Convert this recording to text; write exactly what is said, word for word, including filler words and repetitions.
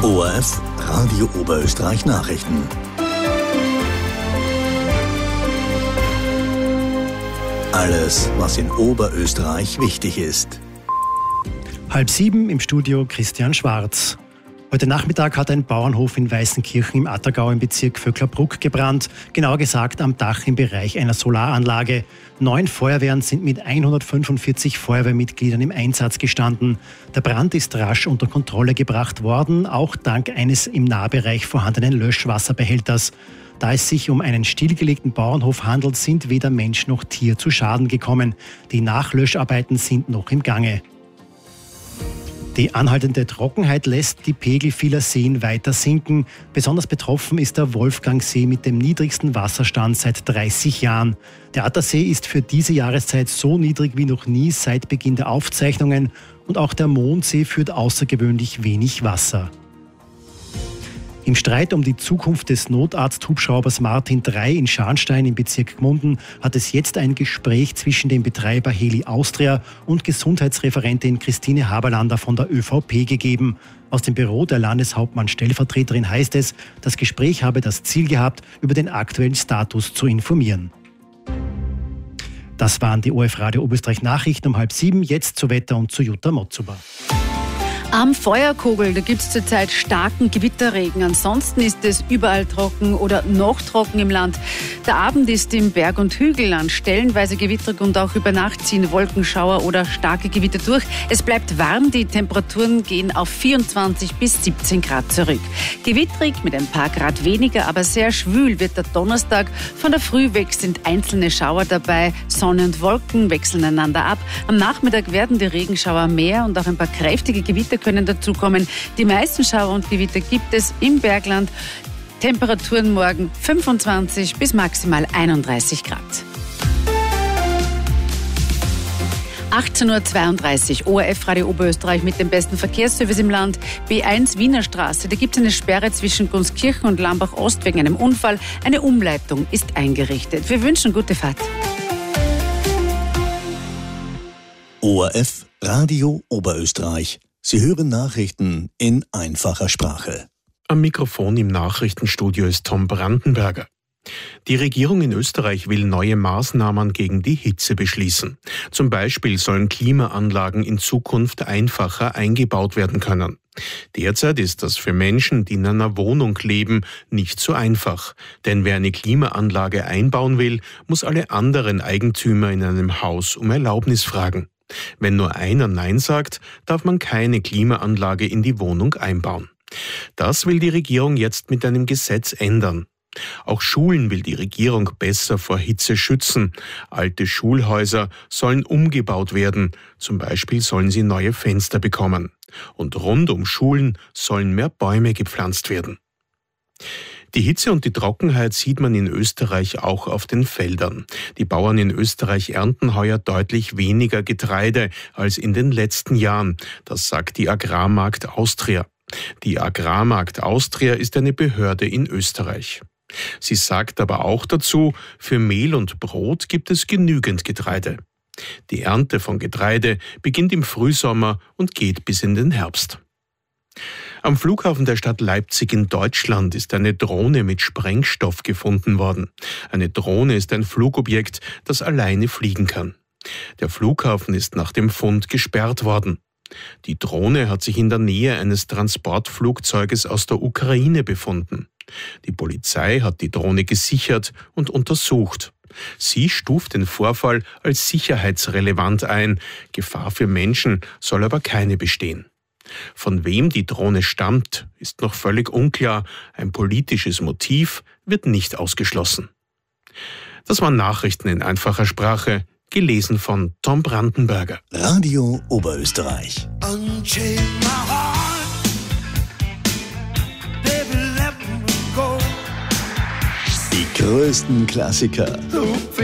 O R F Radio Oberösterreich Nachrichten. Alles, was in Oberösterreich wichtig ist. Halb sieben im Studio Christian Schwarz. Heute Nachmittag hat ein Bauernhof in Weißenkirchen im Attergau im Bezirk Vöcklerbruck gebrannt, genauer gesagt am Dach im Bereich einer Solaranlage. Neun Feuerwehren sind mit hundertfünfundvierzig Feuerwehrmitgliedern im Einsatz gestanden. Der Brand ist rasch unter Kontrolle gebracht worden, auch dank eines im Nahbereich vorhandenen Löschwasserbehälters. Da es sich um einen stillgelegten Bauernhof handelt, sind weder Mensch noch Tier zu Schaden gekommen. Die Nachlöscharbeiten sind noch im Gange. Die anhaltende Trockenheit lässt die Pegel vieler Seen weiter sinken. Besonders betroffen ist der Wolfgangsee mit dem niedrigsten Wasserstand seit dreißig Jahren. Der Attersee ist für diese Jahreszeit so niedrig wie noch nie seit Beginn der Aufzeichnungen. Und auch der Mondsee führt außergewöhnlich wenig Wasser. Im Streit um die Zukunft des Notarzthubschraubers Martin drei in Scharnstein im Bezirk Gmunden hat es jetzt ein Gespräch zwischen dem Betreiber Heli Austria und Gesundheitsreferentin Christine Haberlander von der Ö V P gegeben. Aus dem Büro der Landeshauptmann-Stellvertreterin heißt es, das Gespräch habe das Ziel gehabt, über den aktuellen Status zu informieren. Das waren die O R F Radio Oberösterreich Nachrichten um halb sieben. Jetzt zu Wetter und zu Jutta Motzuber. Am Feuerkogel, da gibt es zurzeit starken Gewitterregen. Ansonsten ist es überall trocken oder noch trocken im Land. Der Abend ist im Berg- und Hügelland stellenweise gewitterig und auch über Nacht ziehen Wolkenschauer oder starke Gewitter durch. Es bleibt warm, die Temperaturen gehen auf vierundzwanzig bis siebzehn Grad zurück. Gewitterig mit ein paar Grad weniger, aber sehr schwül wird der Donnerstag. Von der Früh weg sind einzelne Schauer dabei. Sonne und Wolken wechseln einander ab. Am Nachmittag werden die Regenschauer mehr und auch ein paar kräftige Gewitter können dazukommen. Die meisten Schauer und Gewitter gibt es im Bergland. Temperaturen morgen fünfundzwanzig bis maximal einunddreißig Grad. achtzehn Uhr zweiunddreißig, O R F Radio Oberösterreich mit dem besten Verkehrsservice im Land. B eins Wiener Straße, da gibt es eine Sperre zwischen Gunskirchen und Lambach-Ost wegen einem Unfall. Eine Umleitung ist eingerichtet. Wir wünschen gute Fahrt. O R F Radio Oberösterreich. Sie hören Nachrichten in einfacher Sprache. Am Mikrofon im Nachrichtenstudio ist Tom Brandenberger. Die Regierung in Österreich will neue Maßnahmen gegen die Hitze beschließen. Zum Beispiel sollen Klimaanlagen in Zukunft einfacher eingebaut werden können. Derzeit ist das für Menschen, die in einer Wohnung leben, nicht so einfach. Denn wer eine Klimaanlage einbauen will, muss alle anderen Eigentümer in einem Haus um Erlaubnis fragen. Wenn nur einer Nein sagt, darf man keine Klimaanlage in die Wohnung einbauen. Das will die Regierung jetzt mit einem Gesetz ändern. Auch Schulen will die Regierung besser vor Hitze schützen. Alte Schulhäuser sollen umgebaut werden. Zum Beispiel sollen sie neue Fenster bekommen. Und rund um Schulen sollen mehr Bäume gepflanzt werden. Die Hitze und die Trockenheit sieht man in Österreich auch auf den Feldern. Die Bauern in Österreich ernten heuer deutlich weniger Getreide als in den letzten Jahren. Das sagt die Agrarmarkt Austria. Die Agrarmarkt Austria ist eine Behörde in Österreich. Sie sagt aber auch dazu, für Mehl und Brot gibt es genügend Getreide. Die Ernte von Getreide beginnt im Frühsommer und geht bis in den Herbst. Am Flughafen der Stadt Leipzig in Deutschland ist eine Drohne mit Sprengstoff gefunden worden. Eine Drohne ist ein Flugobjekt, das alleine fliegen kann. Der Flughafen ist nach dem Fund gesperrt worden. Die Drohne hat sich in der Nähe eines Transportflugzeuges aus der Ukraine befunden. Die Polizei hat die Drohne gesichert und untersucht. Sie stuft den Vorfall als sicherheitsrelevant ein. Gefahr für Menschen soll aber keine bestehen. Von wem die Drohne stammt, ist noch völlig unklar. Ein politisches Motiv wird nicht ausgeschlossen. Das waren Nachrichten in einfacher Sprache, gelesen von Tom Brandenberger. Radio Oberösterreich. Die größten Klassiker